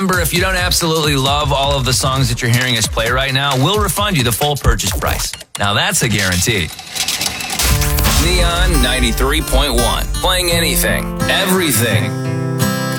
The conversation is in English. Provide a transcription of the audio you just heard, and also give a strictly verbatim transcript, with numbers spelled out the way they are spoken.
Remember, if you don't absolutely love all of the songs that you're hearing us play right now, we'll refund you the full purchase price. Now that's a guarantee. Neon ninety-three point one. Playing anything, everything.